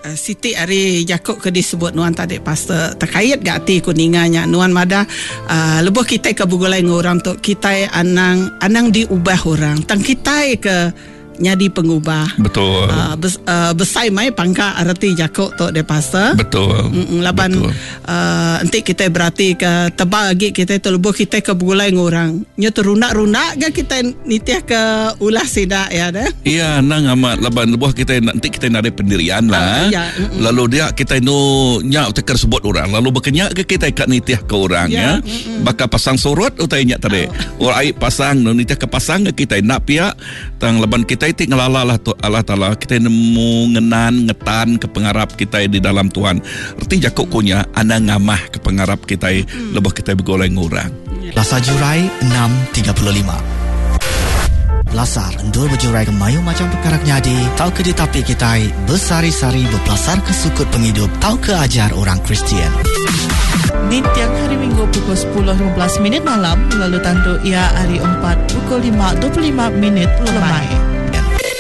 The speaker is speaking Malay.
Siti Ari Jakob ke disebut nuan tadi pastor terkait gak ti kuninganya nuan mada lebuh kita ke bugulai ngorang tu kita anang diubah orang tang kita ke nyadi pengubah. Betul. Besai mai pangka arti Jakob tu de pastor. Betul. Laban nanti kita berarti ke tebal lagi kita terlebuh kita ke bugulai ngorang. Nya terunak-runak ke kita nitiah ke ulah sidak ya dah. Iya nang amat laban lebuh kita nanti kita nak ada pendirian lah. Lalu dia kita nyak teker sebut orang. Lalu berkenyak ke kita ikat nitiah ke orang ya. Bakal pasang surut utai nyak tadi. Orang air pasang nitiah ke pasang ke kita nak pihak tang laban kita itu ngelalah tu Allah Ta'ala kita nemu ngetan ke pengarap kita di dalam Tuhan. Erti Jakob kunya anda ngamah ke pengarap kita lebih kita bergoleng orang. Lasar Jurai 6.35. Lasar endul berjurai ke mayu macam perkara nyadi. Tahu ke di tapi kita bersari-sari berpelasar ke sukut penghidup. Tahu ke ajar orang Kristian. Di tiang hari Minggu pukul 10.15 malam lalu tandu ia hari 4 pukul 5.25 lemai.